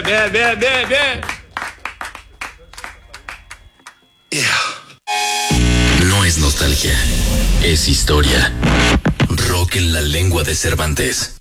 bien, bien, bien, bien. No es nostalgia, es historia. Rock en la lengua de Cervantes.